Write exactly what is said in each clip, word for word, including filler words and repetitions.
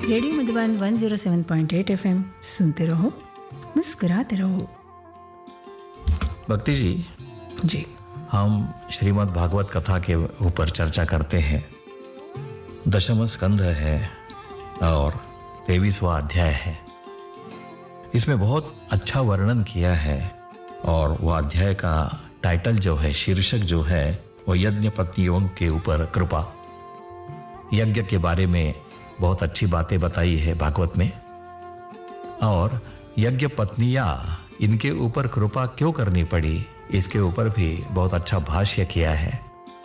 Radio Madhuban one zero seven point eight FM सुनते रहो, मुस्कुराते रहो। भक्ति जी जी हम श्रीमद् भागवत कथा के ऊपर चर्चा करते हैं। दशम स्कंध है और तेईसवां अध्याय है। इसमें बहुत अच्छा वर्णन किया है और वह अध्याय का टाइटल जो है, शीर्षक जो है, वो यज्ञ पत्नियों के ऊपर कृपा। यज्ञ के बारे में बहुत अच्छी बातें बताई है भागवत में, और यज्ञ पत्नियां, इनके ऊपर कृपा क्यों करनी पड़ी, इसके ऊपर भी बहुत अच्छा भाष्य किया है।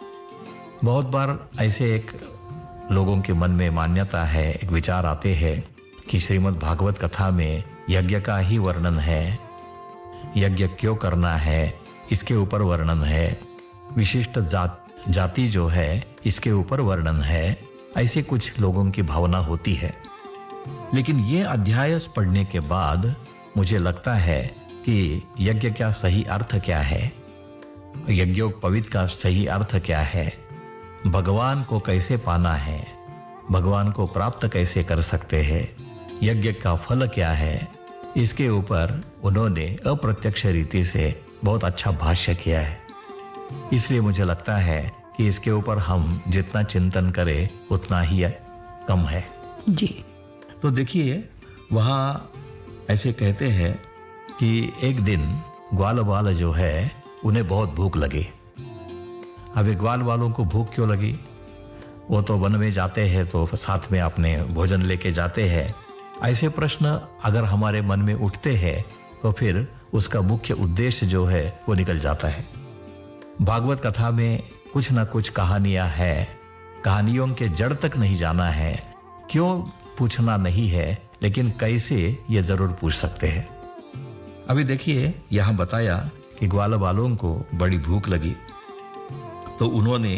बहुत बार ऐसे एक लोगों के मन में मान्यता है, एक विचार आते हैं कि श्रीमद् भागवत कथा में यज्ञ का ही वर्णन है, यज्ञ क्यों करना है इसके ऊपर वर्णन है, विशिष्ट जात जाति जो है इसके ऊपर वर्णन है, ऐसे कुछ लोगों की भावना होती है। लेकिन ये अध्याय पढ़ने के बाद मुझे लगता है कि यज्ञ का सही अर्थ क्या है, यज्ञोपवीत का सही अर्थ क्या है, भगवान को कैसे पाना है, भगवान को प्राप्त कैसे कर सकते हैं, यज्ञ का फल क्या है, इसके ऊपर उन्होंने अप्रत्यक्ष रीति से बहुत अच्छा भाष्य किया है। इसलिए मुझे लगता है कि इसके ऊपर हम जितना चिंतन करें उतना ही कम है जी। तो देखिए, वहाँ ऐसे कहते हैं कि एक दिन ग्वाल वाल जो है उन्हें बहुत भूख लगी। अब ग्वाल वालों को भूख क्यों लगी? वो तो वन में जाते हैं तो साथ में अपने भोजन लेके जाते हैं। ऐसे प्रश्न अगर हमारे मन में उठते हैं तो फिर उसका मुख्य उद्देश्य जो है वो निकल जाता है। भागवत कथा में कुछ ना कुछ कहानियां हैं, कहानियों के जड़ तक नहीं जाना है, क्यों पूछना नहीं है, लेकिन कैसे ये जरूर पूछ सकते हैं। अभी देखिए, यहां बताया कि ग्वाल वालों को बड़ी भूख लगी तो उन्होंने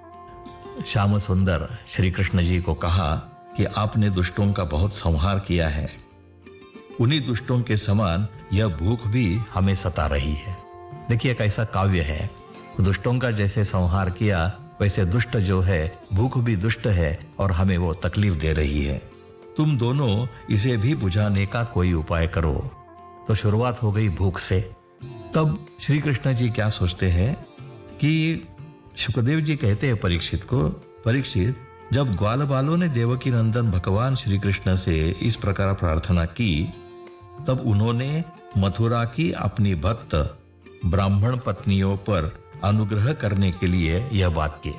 श्याम सुंदर श्री कृष्ण जी को कहा कि आपने दुष्टों का बहुत संहार किया है, उन्हीं दुष्टों के समान यह भूख भी हमें सता रही है। देखिए कैसा काव्य है, दुष्टों का जैसे संहार किया वैसे दुष्ट जो है, भूख भी दुष्ट है और हमें वो तकलीफ दे रही है। तुम दोनों इसे भी बुझाने का कोई उपाय करो। तो शुरुआत हो गई भूख से। तब श्री कृष्ण जी क्या सोचते हैं कि शुकदेव जी कहते हैं परीक्षित को, परीक्षित, जब ग्वाल बालों ने देवकी नंदन भगवान श्री कृष्ण से इस प्रकार प्रार्थना की, तब उन्होंने मथुरा की अपनी भक्त ब्राह्मण पत्नियों पर अनुग्रह करने के लिए यह बात की।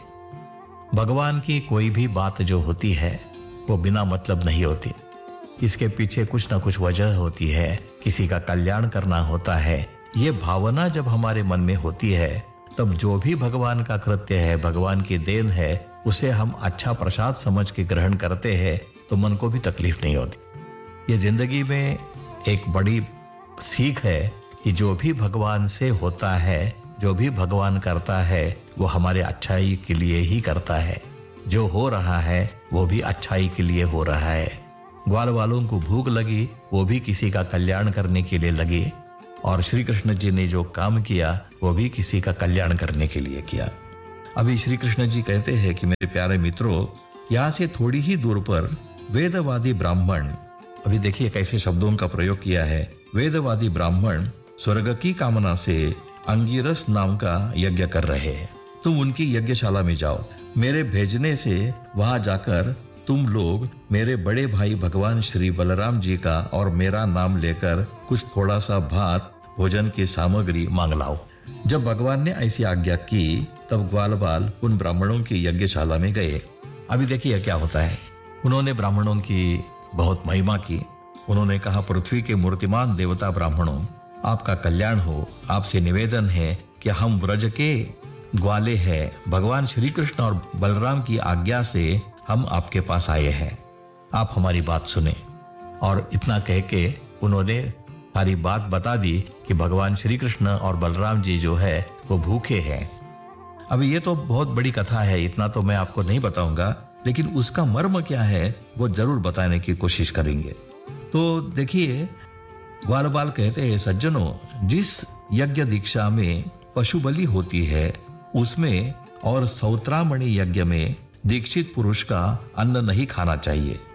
भगवान की कोई भी बात जो होती है वो बिना मतलब नहीं होती, इसके पीछे कुछ ना कुछ वजह होती है, किसी का कल्याण करना होता है। ये भावना जब हमारे मन में होती है तब जो भी भगवान का कृत्य है, भगवान की देन है, उसे हम अच्छा प्रसाद समझ के ग्रहण करते हैं तो मन को भी तकलीफ नहीं होती। ये जिंदगी में एक बड़ी सीख है कि जो भी भगवान से होता है, जो भी भगवान करता है, वो हमारे अच्छाई के लिए ही करता है। जो हो रहा है वो भी अच्छाई के लिए हो रहा है। ग्वाल वालों को भूख लगी, वो भी किसी का कल्याण करने के लिए लगी, और श्री कृष्ण जी ने जो काम किया वो भी किसी का कल्याण करने के लिए किया। अभी श्री कृष्ण जी कहते हैं कि मेरे प्यारे मित्रों, यहाँ से थोड़ी ही दूर पर वेदवादी ब्राह्मण, अभी देखिए कैसे शब्दों का प्रयोग किया है, वेदवादी ब्राह्मण स्वर्ग की कामना से अंगिरस नाम का यज्ञ कर रहे हैं। तुम उनकी यज्ञशाला में जाओ, मेरे भेजने से वहां जाकर तुम लोग मेरे बड़े भाई भगवान श्री बलराम जी का और मेरा नाम लेकर कुछ थोड़ा सा भात, भोजन की सामग्री मांग लाओ। जब भगवान ने ऐसी आज्ञा की तब ग्वाल बाल उन ब्राह्मणों की यज्ञशाला में गए। अभी देखिए क्या होता है, उन्होंने ब्राह्मणों की बहुत महिमा की। उन्होंने कहा, पृथ्वी के मूर्तिमान देवता ब्राह्मणों, आपका कल्याण हो, आपसे निवेदन है कि हम व्रज के ग्वाले हैं, भगवान श्री कृष्ण और बलराम की आज्ञा से हम आपके पास आए हैं, आप हमारी बात सुने। और इतना कह के उन्होंने सारी बात बता दी कि भगवान श्री कृष्ण और बलराम जी जो है वो भूखे हैं। अभी ये तो बहुत बड़ी कथा है, इतना तो मैं आपको नहीं बताऊंगा, लेकिन उसका मर्म क्या है वो जरूर बताने की कोशिश करेंगे। तो देखिए, ग्वाल बाल कहते हैं, सज्जनों, जिस यज्ञ दीक्षा में पशु बलि होती है उसमें और सौत्रामणि यज्ञ में दीक्षित पुरुष का अन्न नहीं खाना चाहिए।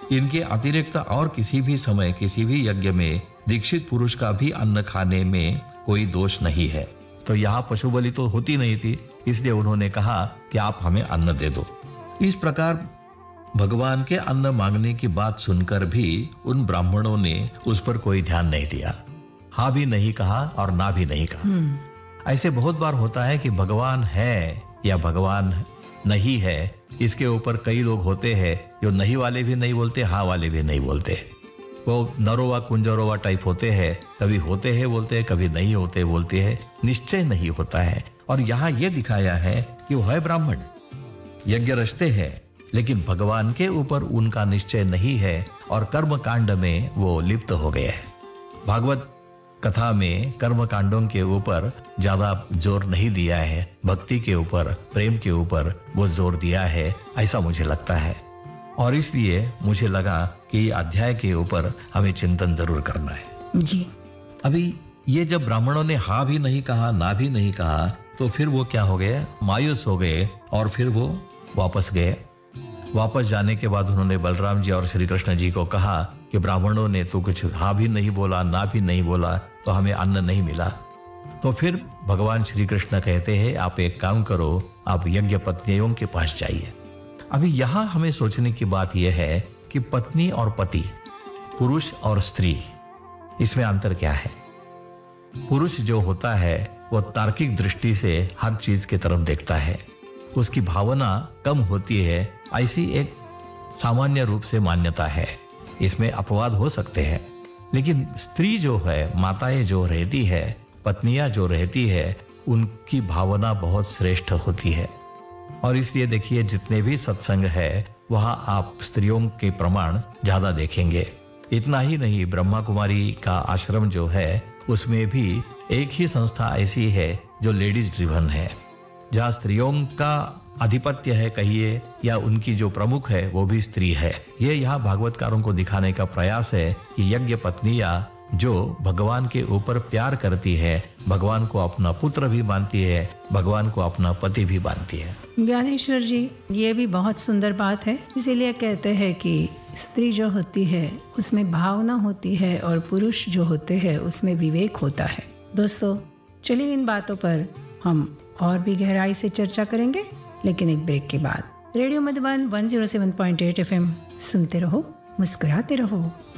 इनके अतिरिक्त और किसी भी समय किसी भी यज्ञ में दीक्षित पुरुष का भी अन्न खाने में कोई दोष नहीं है। तो यहाँ पशु बलि तो होती नहीं थी, इसलिए उन्होंने कहा कि आप हमें अन्न दे दो। इस प्रकार भगवान के अन्न मांगने की बात सुनकर भी उन ब्राह्मणों ने उस पर कोई ध्यान नहीं दिया, हाँ भी नहीं कहा और ना भी नहीं कहा। ऐसे बहुत बार होता है कि भगवान है या भगवान नहीं है, इसके ऊपर कई लोग होते हैं जो नहीं वाले भी नहीं बोलते, हाँ वाले भी नहीं बोलते। वो नरोवा कुंजरोवा टाइप होते हैं, कभी होते हैं बोलते हैं, कभी नहीं होते बोलते हैं, निश्चय नहीं होता है। और यहाँ ये दिखाया है कि वो है ब्राह्मण, यज्ञ रचते हैं, लेकिन भगवान के ऊपर उनका निश्चय नहीं है और कर्म कांड में वो लिप्त हो गए हैं। भागवत कथा में कर्म कांडों के ऊपर ज्यादा जोर नहीं दिया है, भक्ति के ऊपर, प्रेम के ऊपर वो जोर दिया है, ऐसा मुझे लगता है। और इसलिए मुझे लगा कि अध्याय के ऊपर हमें चिंतन जरूर करना है जी। अभी ये जब ब्राह्मणों ने हाँ भी नहीं कहा, ना भी नहीं कहा, तो फिर वो क्या हो गए, मायूस हो गए और फिर वो वापस गए। वापस जाने के बाद उन्होंने बलराम जी और श्री कृष्ण जी को कहा कि ब्राह्मणों ने तो कुछ हाँ भी नहीं बोला, ना भी नहीं बोला, तो हमें अन्न नहीं मिला। तो फिर भगवान श्री कृष्ण कहते हैं आप एक काम करो, आप यज्ञ पत्नियों के पास जाइए। अभी यहाँ हमें सोचने की बात यह है कि पत्नी और पति, पुरुष और स्त्री, इसमें अंतर क्या है। पुरुष जो होता है वो तार्किक दृष्टि से हर चीज की तरफ देखता है, उसकी भावना कम होती है, ऐसी एक सामान्य रूप से मान्यता है। इसमें अपवाद हो सकते हैं, लेकिन स्त्री जो है, माताएं जो रहती है, पत्नियां जो रहती है, उनकी भावना बहुत श्रेष्ठ होती है। और इसलिए देखिए जितने भी सत्संग है वहां आप स्त्रियों के प्रमाण ज्यादा देखेंगे। इतना ही नहीं, ब्रह्मा कुमारी का आश्रम जो है उसमें भी एक ही संस्था ऐसी है जो लेडीज ड्रिवन है, जहाँ स्त्रियों का आधिपत्य है कहिए, या उनकी जो प्रमुख है वो भी स्त्री है। ये यहाँ भागवतकारों को दिखाने का प्रयास है कि यज्ञ पत्नियां जो भगवान के ऊपर प्यार करती है, भगवान को अपना पुत्र भी मानती है, भगवान को अपना पति भी मानती है। ज्ञानेश्वर जी, ये भी बहुत सुंदर बात है। इसीलिए कहते हैं कि स्त्री जो होती है उसमें भावना होती है और पुरुष जो होते हैं उसमें विवेक होता है। दोस्तों, चलिए इन बातों पर हम और भी गहराई से चर्चा करेंगे, लेकिन एक ब्रेक के बाद। रेडियो मधुबन एक सौ सात पॉइंट आठ एफएम सुनते रहो, मुस्कुराते रहो।